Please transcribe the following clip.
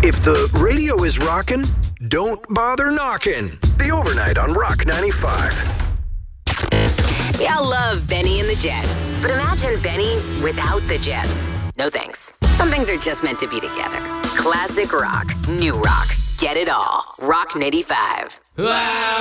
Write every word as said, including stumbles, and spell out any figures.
If the radio is rockin', don't bother knocking. The Overnight on Rock ninety-five. We all love Benny and the Jets, but imagine Benny without the Jets. No thanks. Some things are just meant to be together. Classic rock, new rock, get it all. Rock ninety-five. Wow.